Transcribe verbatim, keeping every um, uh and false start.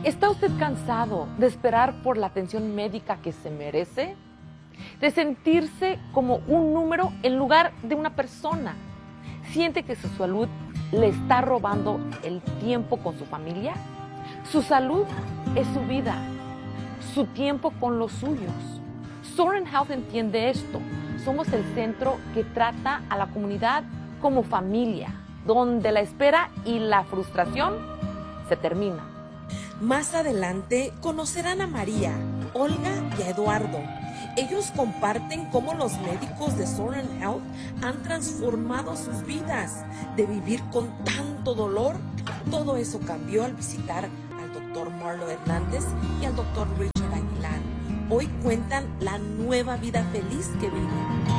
¿Está usted cansado de esperar por la atención médica que se merece? ¿De sentirse como un número en lugar de una persona? ¿Siente que su salud le está robando el tiempo con su familia? Su salud es su vida, su tiempo con los suyos. Soaring Health entiende esto. Somos el centro que trata a la comunidad como familia, donde la espera y la frustración se terminan. Más adelante conocerán a María, Olga y a Eduardo. Ellos comparten cómo los médicos de Soaring Health han transformado sus vidas. De vivir con tanto dolor, todo eso cambió al visitar al doctor Marlo Hernández y al doctor Richard Aguilar. Hoy cuentan la nueva vida feliz que viven.